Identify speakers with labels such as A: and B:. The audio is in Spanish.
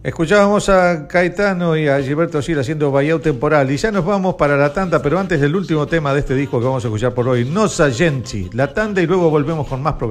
A: Escuchábamos a Caetano y a Gilberto Gil haciendo Bahía Temporal y ya nos vamos para la tanda, pero antes del último tema de este disco que vamos a escuchar por hoy, Nosa Gente, la tanda y luego volvemos con más programas.